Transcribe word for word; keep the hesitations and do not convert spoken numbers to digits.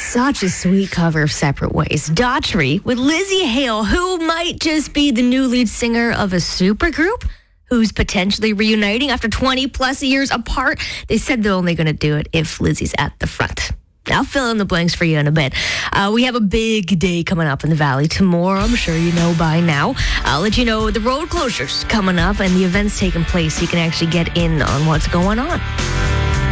Such a sweet cover of Separate Ways. Daughtry with Lizzie Hale, who might just be the new lead singer of a supergroup who's potentially reuniting after twenty plus years apart. They said they're only going to do it if Lizzie's at the front. I'll fill in the blanks for you in a bit. Uh, we have a big day coming up in the Valley tomorrow. I'm sure you know by now. I'll let you know the road closures coming up and the events taking place so you can actually get in on what's going on.